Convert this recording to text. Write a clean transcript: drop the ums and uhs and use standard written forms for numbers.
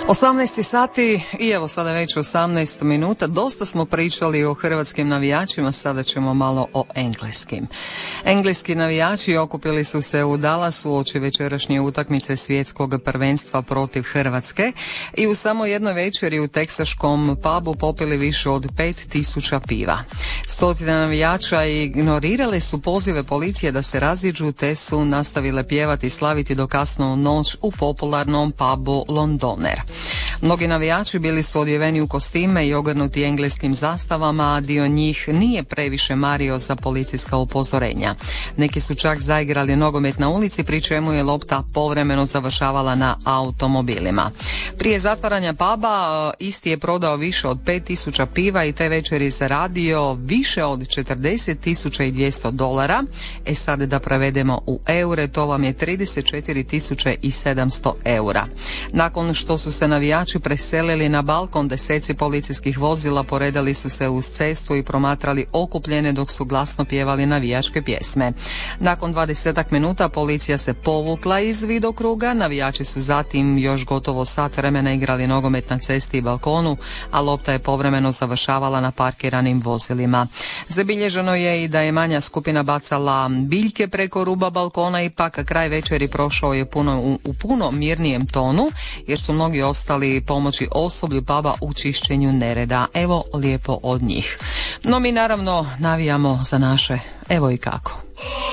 18 sati i evo sada već 18 minuta. Dosta smo pričali o hrvatskim navijačima, sada ćemo malo o engleskim. Engleski navijači okupili su se u Dallasu uoči večerašnje utakmice svjetskog prvenstva protiv Hrvatske i u samo jednoj večeri u teksaškom pubu popili više od 5000 piva. Stotine navijača ignorirale su pozive policije da se raziđu te su nastavile pjevati i slaviti do kasno u noć u popularnom pubu Londoner. Mnogi navijači bili su odjeveni u kostime i ogrnuti engleskim zastavama, a dio njih nije previše mario za policijska upozorenja. Neki su čak zaigrali nogomet na ulici, pri čemu je lopta povremeno završavala na automobilima. Prije zatvaranja puba isti je prodao više od 5000 piva i te večeri zaradio više od $40,200. Sad da prevedemo u eure, to vam je 34.700 eura. Nakon što su se navijači preselili na balkon, deseci policijskih vozila poredali su se uz cestu i promatrali okupljene dok su glasno pjevali navijačke pjesme. Nakon 20 minuta policija se povukla iz vidokruga, navijači su zatim još gotovo sat vremena igrali nogomet na cesti i balkonu, a lopta je povremeno završavala na parkiranim vozilima. Zabilježeno je i da je manja skupina bacala biljke preko ruba balkona, ipak kraj večeri prošao je u puno mirnijem tonu, jer su mnogi ostali pomoći osoblju puba u čišćenju nereda. Evo lijepo od njih. No mi naravno navijamo za naše, evo i kako.